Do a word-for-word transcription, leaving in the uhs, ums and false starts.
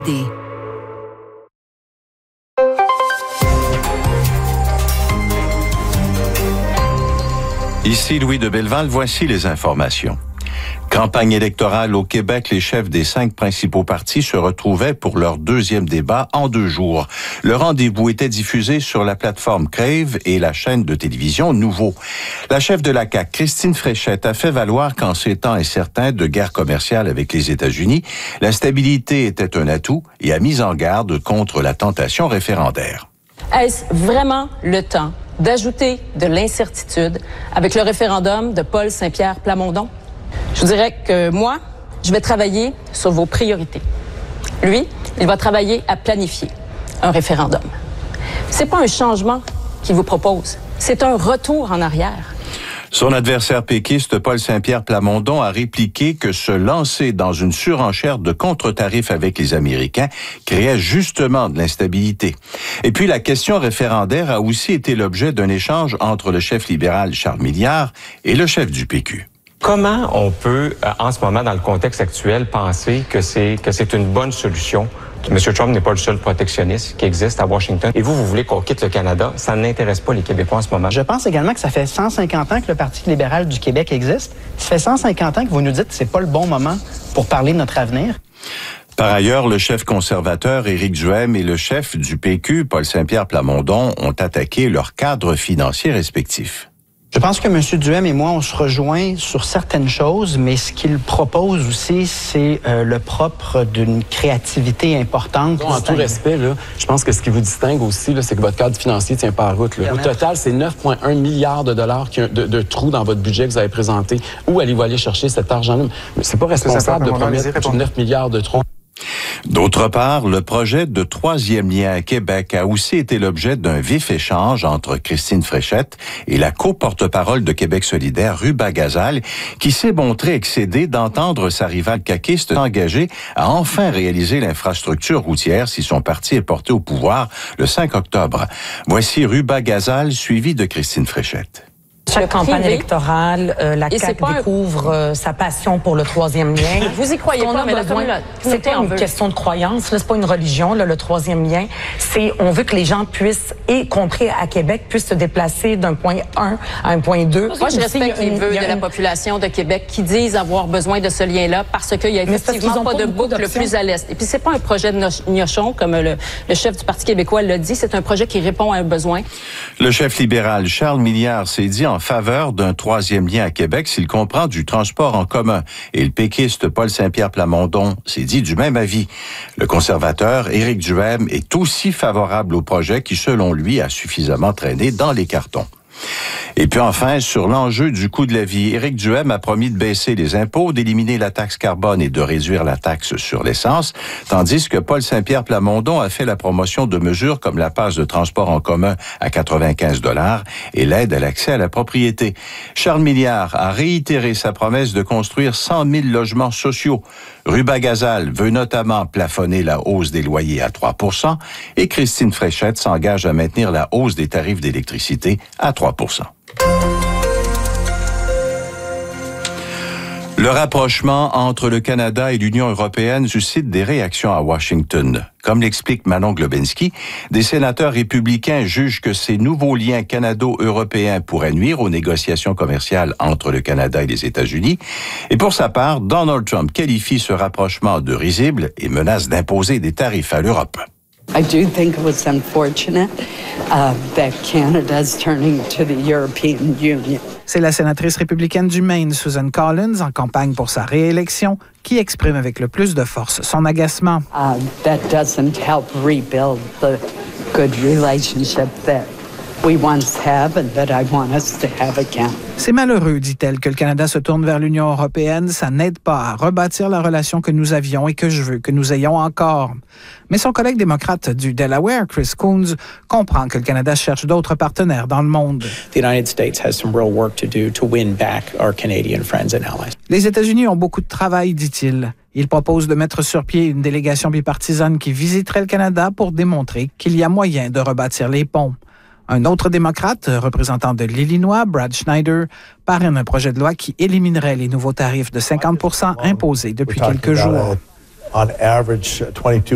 D. Ici Louis de Belleval, voici les informations. Campagne électorale au Québec, les chefs des cinq principaux partis se retrouvaient pour leur deuxième débat en deux jours. Le rendez-vous était diffusé sur la plateforme Crave et la chaîne de télévision Nouveau. La chef de la C A Q, Christine Fréchette, a fait valoir qu'en ces temps incertains de guerre commerciale avec les États-Unis, la stabilité était un atout et a mis en garde contre la tentation référendaire. Est-ce vraiment le temps d'ajouter de l'incertitude avec le référendum de Paul Saint-Pierre Plamondon? Je vous dirais que moi, je vais travailler sur vos priorités. Lui, il va travailler à planifier un référendum. C'est pas un changement qu'il vous propose, c'est un retour en arrière. Son adversaire péquiste, Paul Saint-Pierre Plamondon, a répliqué que se lancer dans une surenchère de contre-tarifs avec les Américains créait justement de l'instabilité. Et puis, la question référendaire a aussi été l'objet d'un échange entre le chef libéral Charles Milliard et le chef du P Q. Comment on peut, en ce moment, dans le contexte actuel, penser que c'est que c'est une bonne solution? M. Trump n'est pas le seul protectionniste qui existe à Washington. Et vous, vous voulez qu'on quitte le Canada? Ça n'intéresse pas les Québécois en ce moment. Je pense également que ça fait cent cinquante ans que le Parti libéral du Québec existe. Ça fait cent cinquante ans que vous nous dites que c'est pas le bon moment pour parler de notre avenir. Par ailleurs, le chef conservateur Éric Duhaime et le chef du P Q, Paul Saint-Pierre Plamondon, ont attaqué leurs cadres financiers respectifs. Je pense que M. Duhaime et moi, on se rejoint sur certaines choses, mais ce qu'il propose aussi, c'est euh, le propre d'une créativité importante. Donc, en tout respect, là, je pense que ce qui vous distingue aussi, là, c'est que votre cadre financier ne tient pas la route. Là. Au total, c'est neuf virgule un milliards de dollars qui, de, de trous dans votre budget que vous avez présenté. Où allez-vous aller chercher cet argent-là? Mais c'est pas responsable de promettre neuf milliards de trous. D'autre part, le projet de troisième lien à Québec a aussi été l'objet d'un vif échange entre Christine Fréchette et la co-porte-parole de Québec solidaire, Ruba Gazal, qui s'est montrée excédée d'entendre sa rivale caquiste s'engager à enfin réaliser l'infrastructure routière si son parti est porté au pouvoir le cinq octobre. Voici Ruba Gazal, suivi de Christine Fréchette. Chaque campagne électorale, euh, la C A Q découvre euh, sa passion pour le troisième lien. Vous y croyez pas, mais besoin, c'est pas une question de croyance, là, c'est pas une religion, là, le troisième lien. C'est, on veut que les gens puissent, y compris à Québec, puissent se déplacer d'un point un à un point deux. Moi, je respecte les vœux de la population de Québec qui disent avoir besoin de ce lien-là parce qu'il y a effectivement pas de boucle plus à l'est. Et puis, c'est pas un projet de gnochon, comme le, le chef du Parti québécois l'a dit, c'est un projet qui répond à un besoin. Le chef libéral Charles Milliard s'est dit en faveur d'un troisième lien à Québec s'il comprend du transport en commun. Et le péquiste Paul Saint-Pierre Plamondon s'est dit du même avis. Le conservateur Éric Duhaime est aussi favorable au projet qui, selon lui, a suffisamment traîné dans les cartons. Et puis enfin, sur l'enjeu du coût de la vie, Éric Duhaime a promis de baisser les impôts, d'éliminer la taxe carbone et de réduire la taxe sur l'essence, tandis que Paul Saint-Pierre Plamondon a fait la promotion de mesures comme la passe de transport en commun à quatre-vingt-quinze dollars et l'aide à l'accès à la propriété. Charles Milliard a réitéré sa promesse de construire cent mille logements sociaux. Ruba Gazal veut notamment plafonner la hausse des loyers à trois pour cent et Christine Fréchette s'engage à maintenir la hausse des tarifs d'électricité à trois pour cent. Le rapprochement entre le Canada et l'Union européenne suscite des réactions à Washington. Comme l'explique Manon Globinski, des sénateurs républicains jugent que ces nouveaux liens canado-européens pourraient nuire aux négociations commerciales entre le Canada et les États-Unis. Et pour sa part, Donald Trump qualifie ce rapprochement de risible et menace d'imposer des tarifs à l'Europe. I do think it was unfortunate uh, that Canada is turning to the European Union. C'est la sénatrice républicaine du Maine, Susan Collins, en campagne pour sa réélection, qui exprime avec le plus de force son agacement. Uh, that doesn't help rebuild the good relationship that we once had and that I want us to have again. C'est malheureux, dit-elle, que le Canada se tourne vers l'Union européenne. Ça n'aide pas à rebâtir la relation que nous avions et que je veux que nous ayons encore. Mais son collègue démocrate du Delaware, Chris Coons, comprend que le Canada cherche d'autres partenaires dans le monde. The United States has some real work to do to win back our Canadian friends and allies. Les États-Unis ont beaucoup de travail, dit-il. Il propose de mettre sur pied une délégation bipartisane qui visiterait le Canada pour démontrer qu'il y a moyen de rebâtir les ponts. Un autre démocrate, représentant de l'Illinois, Brad Schneider, parraine un projet de loi qui éliminerait les nouveaux tarifs de cinquante pour cent imposés depuis quelques jours.